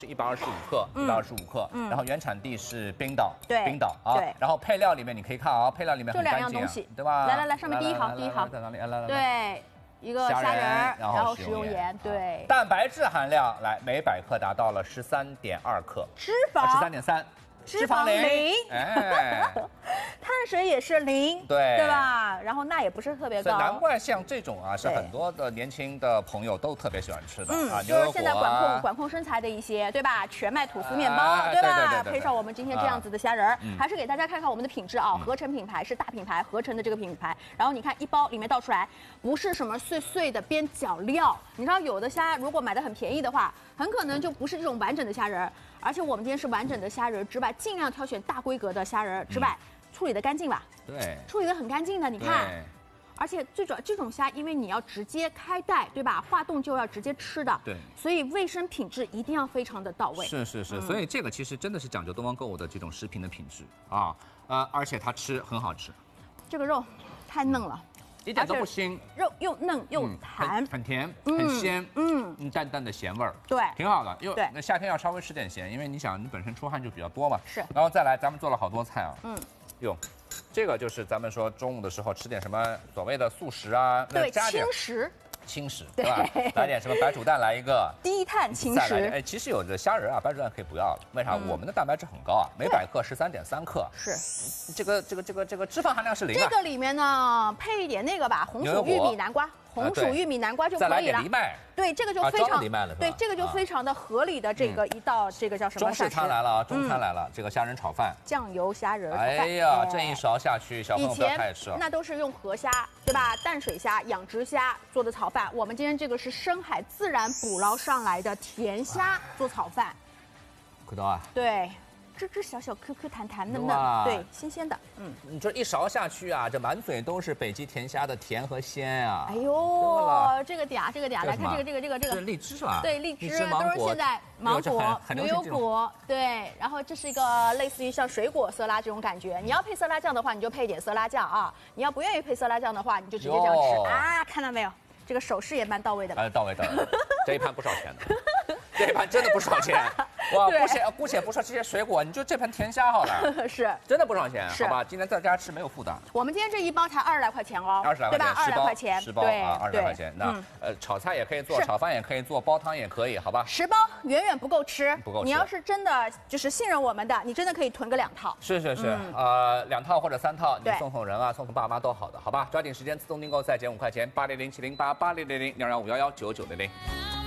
125克，125克，然后原产地是冰岛， 对， 冰岛啊，然后配料里面你可以看啊，配料里面很干净， 就2样东西， 对吧？ 来，上面第一行， 在哪里？来， 对，一个虾仁，然后食用盐，对。 蛋白质含量来每100克达到了13.2克， 脂肪 13.3。 脂肪0， 哎， 碳水也是0，对吧？然后钠也不是特别高， 难怪像这种啊，是很多的年轻的朋友都特别喜欢吃的啊。 就是现在管控身材的一些，对吧？全麦吐司面包，对吧？配上我们今天这样子的虾仁，还是给大家看看我们的品质啊，合成品牌是大品牌合成的这个品牌。然后你看一包里面倒出来，不是什么碎碎的边角料，你知道有的虾如果买的很便宜的话，很可能就不是这种完整的虾仁。而且我们今天是完整的虾仁，直白尽量挑选大规格的虾仁，直白处理的干净吧？ 对， 处理的很干净的，你看。而且最主要这种虾，因为你要直接开袋，对吧？化冻就要直接吃的， 对， 所以卫生品质一定要非常的到位。 是，所以这个其实真的是讲究东方购物的这种食品的品质啊，而且它吃很好吃， 这个肉太嫩了。 一点都不腥， 肉又嫩又弹， 很甜，很鲜，淡淡的咸味儿， 对， 挺好的。因为那夏天要稍微吃点咸，因为你想你本身出汗就比较多嘛。 是， 然后再来，咱们做了好多菜啊，哟，这个就是咱们说中午的时候吃点什么所谓的素食啊， 对，轻食， 对吧？来点什么白煮蛋，来一个低碳轻食。 哎，其实有的虾仁啊，白煮蛋可以不要了，为啥？我们的蛋白质很高啊，每100克13.3克。 是， 这个脂肪含量是0。 这个里面呢，配一点那个吧，红薯玉米南瓜。红薯玉米南瓜就可以了， 再来点藜麦， 对，这个就非常藜麦了， 对，这个就非常的合理的这个一道这个叫什么？ 中式餐来了啊，中餐来了，这个虾仁炒饭， 酱油虾仁。 哎呀，这一勺下去，小朋友不要太爱吃了。 那都是用河虾，对吧？淡水虾、养殖虾做的炒饭，我们今天这个是深海自然捕捞上来的甜虾做炒饭， 苦刀啊， 对。汁小小 Q 弹弹嫩嫩，对，新鲜的， 你这一勺下去啊，这满嘴都是北极甜虾的甜和鲜啊！ 哎呦，这个嗲，来看这个， 这是荔枝是吧？ 对，荔枝都是现在芒果、牛油果，对，然后这是一个类似于像水果色拉这种感觉。你要配色拉酱的话，你就配一点色拉酱啊；你要不愿意配色拉酱的话，你就直接这样吃啊！看到没有？这个手势也蛮到位的。 到位，这一盘不少钱的，这一盘真的不少钱。哇，姑且不说这些水果，你就这盆甜虾好了， 是， 真的不少钱，好吧？今天在家吃没有负担。 我们今天这一包才20来块钱哦 ，20来块钱， 对吧？20来块钱 ，10包啊，20来块钱。那炒菜也可以做，炒饭也可以做，煲汤也可以，好吧 ？10包远远不够吃， 不够吃。 你要是真的就是信任我们的，你真的可以囤个2套。 是，2套或者3套，你送人啊，送爸妈都好的，好吧？抓紧时间自动订购，再减5块钱，8007088000，215119900。